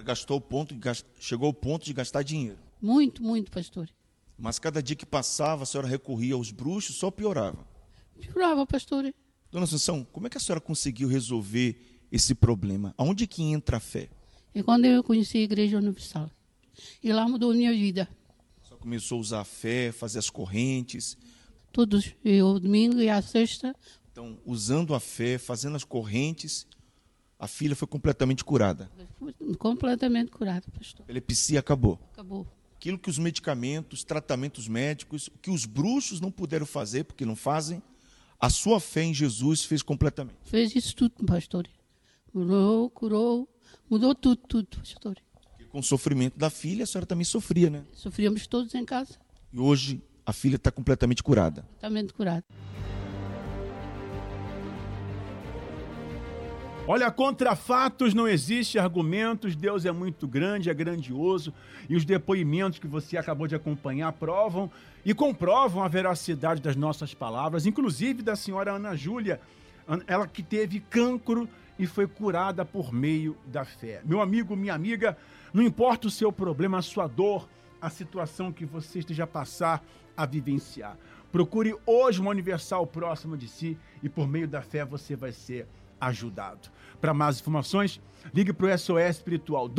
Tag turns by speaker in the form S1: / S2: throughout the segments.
S1: chegou ao ponto de gastar dinheiro.
S2: Muito, muito, pastor.
S1: Mas cada dia que passava, a senhora recorria aos bruxos, só piorava.
S2: Piorava, pastor.
S1: Dona Assunção, como é que a senhora conseguiu resolver esse problema? Aonde que entra a fé?
S2: É quando eu conheci a Igreja Universal. E lá mudou a minha vida.
S1: Só começou a usar a fé, fazer as correntes.
S2: Todos, o domingo e a sexta.
S1: Então, usando a fé, fazendo as correntes, a filha foi completamente curada.
S2: Completamente curada, pastor.
S1: A epilepsia acabou.
S2: Acabou.
S1: Aquilo que os medicamentos, tratamentos médicos, que os bruxos não puderam fazer, porque não fazem, a sua fé em Jesus fez completamente.
S2: Fez isso tudo, pastor. Curou, mudou tudo, pastor.
S1: E com o sofrimento da filha, a senhora também sofria, né?
S2: Sofríamos todos em casa.
S1: E hoje a filha está completamente curada.
S2: Completamente curada.
S3: Olha, contra fatos não existe argumentos, Deus é muito grande, é grandioso, e os depoimentos que você acabou de acompanhar provam e comprovam a veracidade das nossas palavras, inclusive da senhora Ana Júlia, ela que teve cancro e foi curada por meio da fé. Meu amigo, minha amiga, não importa o seu problema, a sua dor, a situação que você esteja a passar, a vivenciar. Procure hoje uma Universal próxima de si e por meio da fé você vai ser ajudado. Para mais informações, ligue para o SOS Espiritual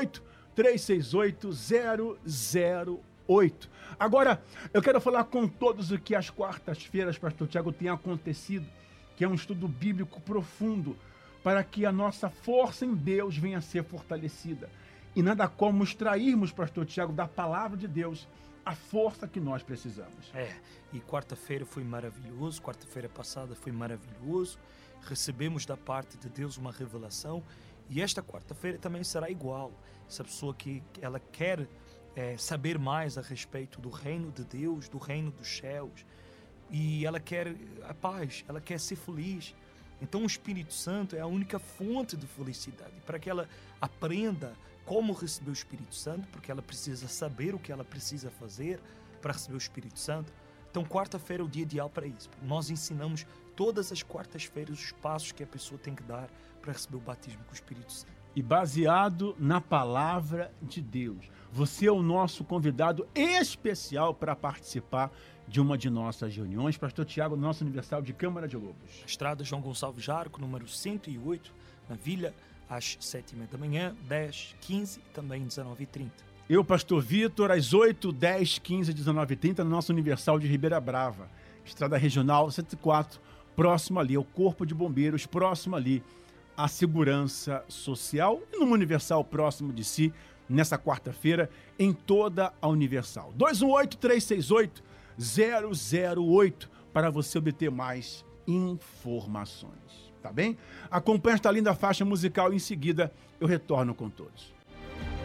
S3: 218-368-008. Agora, eu quero falar com todos o que às quartas-feiras, pastor Tiago, tem acontecido, que é um estudo bíblico profundo, para que a nossa força em Deus venha a ser fortalecida. E nada como extrairmos, pastor Tiago, da palavra de Deus, a força que nós precisamos.
S4: E quarta-feira foi maravilhoso, quarta-feira passada foi maravilhoso, recebemos da parte de Deus uma revelação e esta quarta-feira também será igual. Essa pessoa que ela quer saber mais a respeito do reino de Deus, do reino dos céus, e ela quer a paz, ela quer ser feliz. Então o Espírito Santo é a única fonte de felicidade. Para que ela aprenda como receber o Espírito Santo, porque ela precisa saber o que ela precisa fazer para receber o Espírito Santo. Então quarta-feira é o dia ideal para isso. Nós ensinamos todas as quartas-feiras os passos que a pessoa tem que dar para receber o batismo com o Espírito Santo.
S3: E baseado na palavra de Deus. Você é o nosso convidado especial para participar de uma de nossas reuniões. Pastor Tiago, nosso Universal de Câmara de Lobos.
S4: Estrada João Gonçalves Jarco, número 108, na Vila, às 7h30 da manhã, 10, 15 e também 19h30.
S3: Eu, pastor Vitor, às 8, 10, 15 e 19h30, no nosso Universal de Ribeira Brava. Estrada Regional 104, próximo ali ao Corpo de Bombeiros, próximo ali à Segurança Social e numa Universal próximo de si, nessa quarta-feira, em toda a Universal. 218-368-008 para você obter mais informações, tá bem? Acompanhe esta linda faixa musical e em seguida eu retorno com todos.